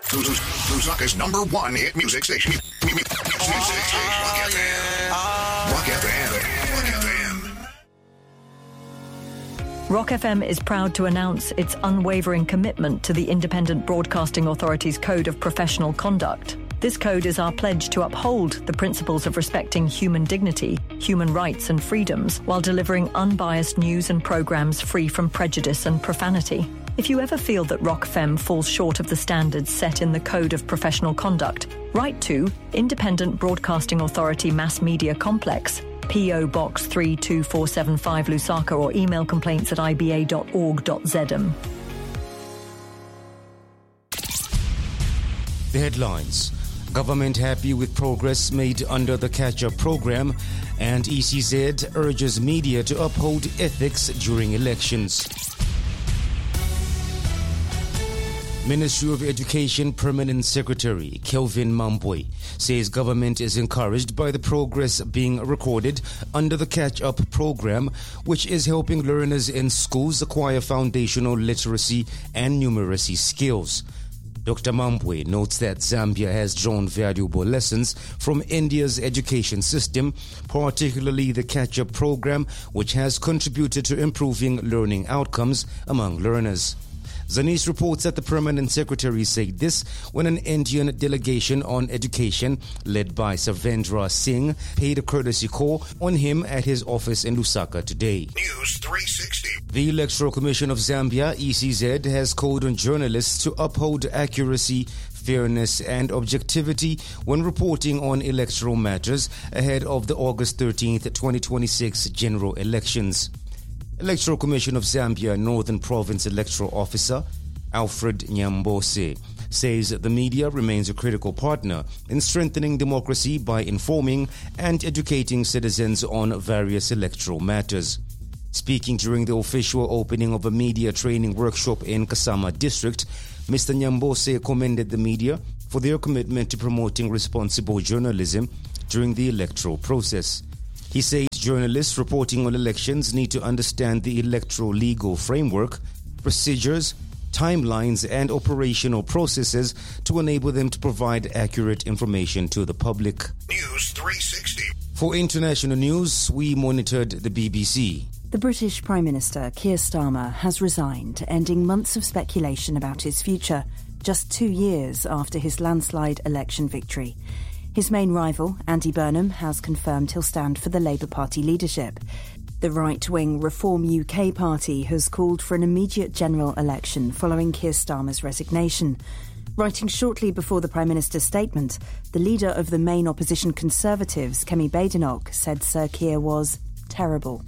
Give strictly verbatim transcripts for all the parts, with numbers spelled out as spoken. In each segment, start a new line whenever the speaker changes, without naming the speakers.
Lusaka's number one hit music station. Music station. Rock F M. Rock F M. Rock F M.
Rock F M is proud to announce its unwavering commitment to the Independent Broadcasting Authority's Code of Professional Conduct. This code is our pledge to uphold the principles of respecting human dignity, human rights and freedoms while delivering unbiased news and programs free from prejudice and profanity. If you ever feel that Rock F M falls short of the standards set in the Code of Professional Conduct, write to Independent Broadcasting Authority Mass Media Complex, P O Box three two four seven five Lusaka, or email complaints at i b a dot org dot z m.
The headlines. Government happy with progress made under the catch-up program, and E C Z urges media to uphold ethics during elections. Ministry of Education Permanent Secretary Kelvin Mambwe says government is encouraged by the progress being recorded under the catch-up program, which is helping learners in schools acquire foundational literacy and numeracy skills. Doctor Mambwe notes that Zambia has drawn valuable lessons from India's education system, particularly the catch-up program, which has contributed to improving learning outcomes among learners. Zanis reports that the Permanent Secretary said this when an Indian delegation on education, led by Savendra Singh, paid a courtesy call on him at his office in Lusaka today.
News three sixty.
The Electoral Commission of Zambia, E C Z, has called on journalists to uphold accuracy, fairness and objectivity when reporting on electoral matters ahead of the August thirteenth, twenty twenty-six general elections. Electoral Commission of Zambia Northern Province Electoral Officer Alfred Nyambose says the media remains a critical partner in strengthening democracy by informing and educating citizens on various electoral matters. Speaking during the official opening of a media training workshop in Kasama District, Mister Nyambose commended the media for their commitment to promoting responsible journalism during the electoral process. He says journalists reporting on elections need to understand the electoral legal framework, procedures, timelines, and operational processes to enable them to provide accurate information to the public.
News three sixty.
For international news, we monitored the B B C.
The British Prime Minister Keir Starmer has resigned, ending months of speculation about his future, just two years after his landslide election victory. His main rival, Andy Burnham, has confirmed he'll stand for the Labour Party leadership. The right-wing Reform U K party has called for an immediate general election following Keir Starmer's resignation. Writing shortly before the Prime Minister's statement, the leader of the main opposition Conservatives, Kemi Badenoch, said Sir Keir was terrible.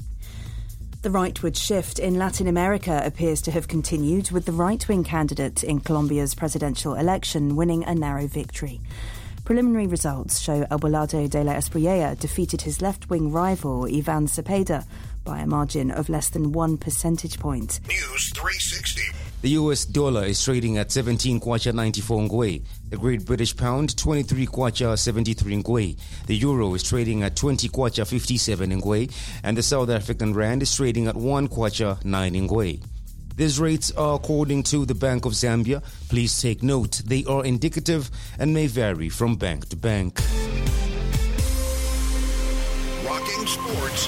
The rightward shift in Latin America appears to have continued, with the right-wing candidate in Colombia's presidential election winning a narrow victory. Preliminary results show Abelardo de la Espriella defeated his left-wing rival Ivan Cepeda by a margin of less than one percentage point.
News three sixty.
The U S dollar is trading at seventeen kwacha ninety-four ngwe. The Great British Pound, twenty-three kwacha seventy-three ngwe. The Euro is trading at twenty kwacha fifty-seven ngwe. And the South African Rand is trading at one kwacha nine ngwe. These rates are according to the Bank of Zambia. Please take note, they are indicative and may vary from bank to bank.
Rocking sports.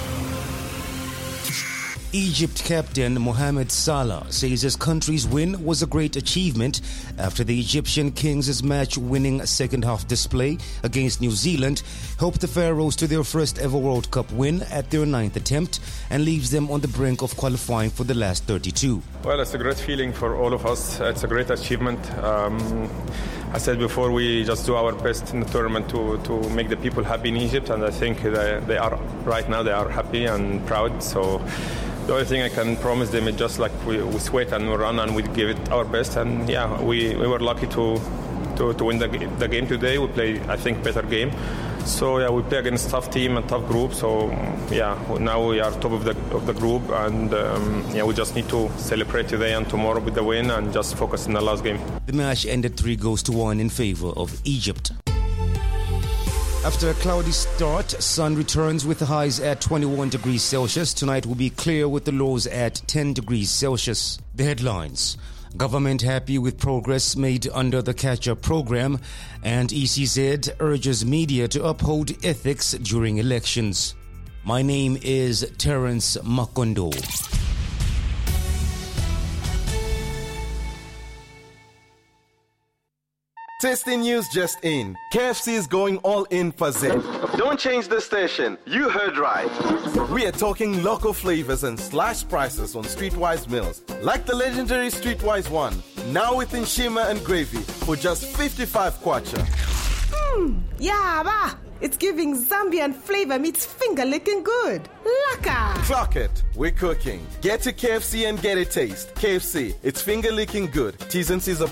Egypt captain Mohamed Salah says his country's win was a great achievement after the Egyptian Kings' match-winning second-half display against New Zealand helped the Pharaohs to their first ever World Cup win at their ninth attempt and leaves them on the brink of qualifying for the last thirty-two.
Well, it's a great feeling for all of us. It's a great achievement. Um, I said before, we just do our best in the tournament to, to make the people happy in Egypt, and I think they, they are right now. They are happy and proud. So the only thing I can promise them is just like we, we sweat and we run and we give it our best. And yeah, we, we were lucky to to, to win the, the game today. We play, I think, better game. So yeah, we play against tough team and tough group. So yeah, now we are top of the of the group, and um, yeah, we just need to celebrate today and tomorrow with the win and just focus in the last game.
The match ended three goals to one in favor of Egypt. After a cloudy start, sun returns with the highs at twenty-one degrees Celsius. Tonight will be clear with the lows at ten degrees Celsius. The headlines. Government happy with progress made under the catch-up program, and E C Z urges media to uphold ethics during elections. My name is Terence Makondo.
Tasty news just in. K F C is going all in for Z. Don't change the station. You heard right. We are talking local flavors and slash prices on Streetwise meals. Like the legendary Streetwise one. Now with Nshima and gravy for just fifty-five kwacha.
Mmm, yeah, bah. It's giving Zambian flavor meets finger licking good. Laka!
Clock it. We're cooking. Get to K F C and get a taste. K F C, it's finger licking good. T's and C's apply.